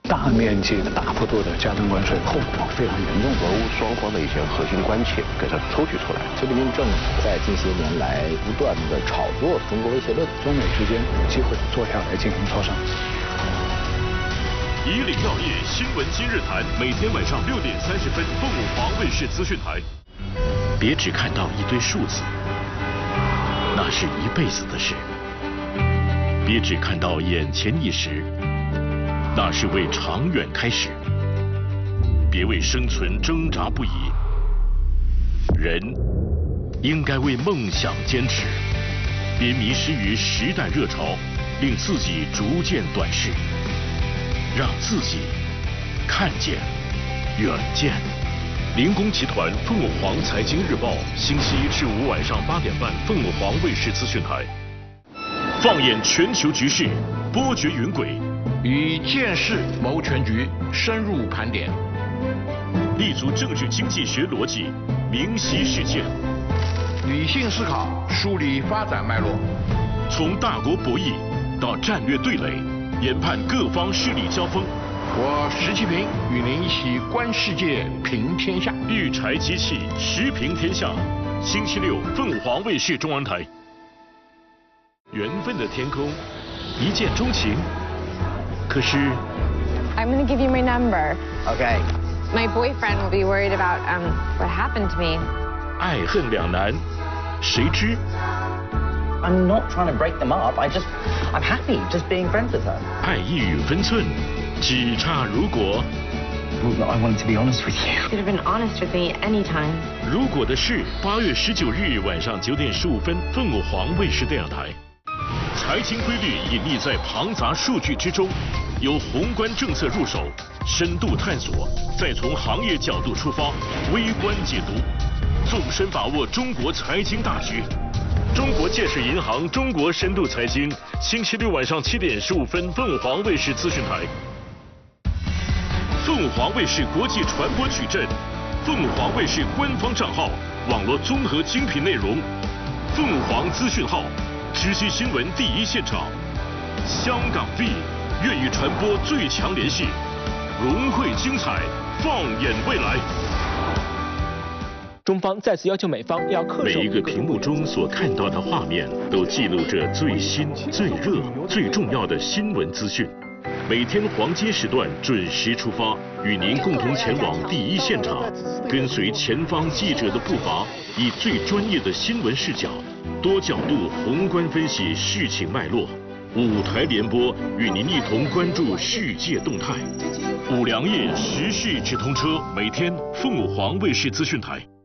大面积的、大幅度的加征关税，后果非常严重。 俄乌双方的一些核心关切给它抽取出来。 菲律宾政府在近些年来不断的炒作中国威胁论， 中美之间有机会坐下来进行磋商。 以领要业新闻今日谈，每天晚上6点30分，凤凰卫视资讯台。别只看到一堆数字，那是一辈子的事；别只看到眼前一时，那是为长远开始。别为生存挣扎不已，人应该为梦想坚持。别迷失于时代热潮，令自己逐渐短视。让自己看见远见。灵工集团凤凰财经日报，星期1至5晚上8点半，凤凰卫视资讯台。放眼全球局势，波谲云诡， 以见识谋全局，深入盘点， 立足政治经济学逻辑，明晰事件， 理性思考，梳理发展脉络， 从大国博弈到战略对垒。研判各方势力交锋， 我石其平与您一起观世界、评天下。 育才机器，时评天下。星期6，凤凰卫视中文台。缘分的天空，一见钟情。可是 I'm gonna give you my number. Okay. My boyfriend will be worried about what happened to me. 爱恨两难，谁知？ I'm not trying to break them up. I'm happy just being friends with her. 爱一语分寸，只差如果。 Well, I wanted to be honest with you. You could have been honest with me anytime. 如果的事，8月19日晚上9点15分，凤凰卫视电视台。财经规律隐匿在庞杂数据之中，由宏观政策入手，深度探索，再从行业角度出发，微观解读，纵深把握中国财经大局。中国建设银行中国深度财经，星期6晚上7点15分，凤凰卫视资讯台。凤凰卫视国际传播矩阵，凤凰卫视官方账号，网络综合精品内容，凤凰资讯号，直击新闻第一现场。香港 V 愿意传播最强联系，融汇精彩，放眼未来。 中方再次要求美方要恪守每一个屏幕中所看到的画面，都记录着最新、最热、最重要的新闻资讯。每天黄金时段准时出发，与您共同前往第一现场，跟随前方记者的步伐，以最专业的新闻视角，多角度宏观分析事情脉络。5台联播，与您一同关注世界动态。5粮液时事直通车，每天凤凰卫视资讯台。